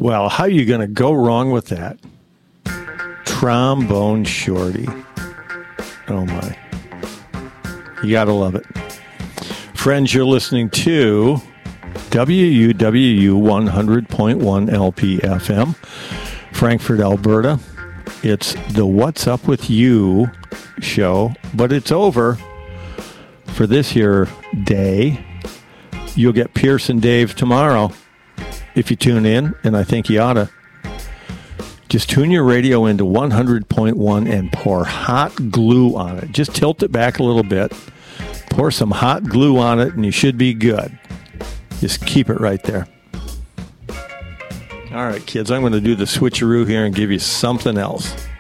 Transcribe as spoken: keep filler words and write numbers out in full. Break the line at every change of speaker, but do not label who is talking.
Well, how are you going to go wrong with that? Trombone Shorty. Oh, my. You got to love it. Friends, you're listening to W U W U one hundred point one L P F M, Frankfurt, Alberta. It's the What's Up With You show, but it's over for this here day. You'll get Pierce and Dave tomorrow if you tune in, and I think you ought to. Just tune your radio into one hundred point one and pour hot glue on it. Just tilt it back a little bit. Pour some hot glue on it, and you should be good. Just keep it right there. All right, kids, I'm going to do the switcheroo here and give you something else.